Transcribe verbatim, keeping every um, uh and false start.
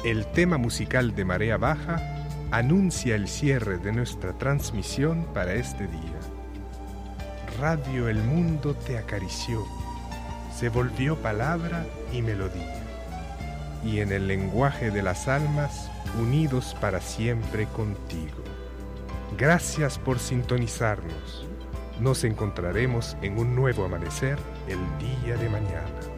El tema musical de Marea Baja anuncia el cierre de nuestra transmisión para este día. Radio El Mundo te acarició, se volvió palabra y melodía, y en el lenguaje de las almas, unidos para siempre contigo. Gracias por sintonizarnos. Nos encontraremos en un nuevo amanecer el día de mañana.